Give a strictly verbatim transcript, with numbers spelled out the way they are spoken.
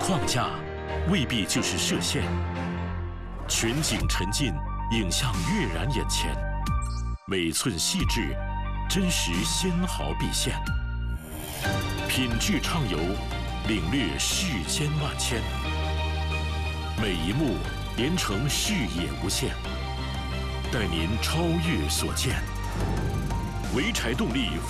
框架未必就是射线，全景沉浸，影像跃然眼前，每寸细致，真实纤毫毕现。品质畅游，领略世间万千，每一幕连成视野无限，带您超越所见。潍柴动力